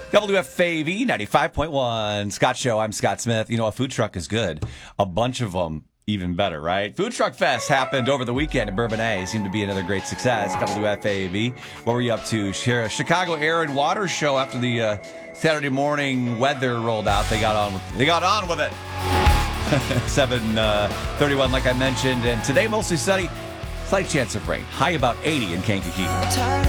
WFAV 95.1, Scott Show. I'm Scott Smith. You know, a food truck is good. A bunch of them even better, right? Food Truck Fest happened over the weekend in Bourbonnais. Seemed to be another great success. WFAV. What were you up to? Chicago Air and Water Show after the Saturday morning weather rolled out. They got on with it. 7:31, like I mentioned. And today, mostly sunny. Slight chance of rain. High about 80 in Kankakee.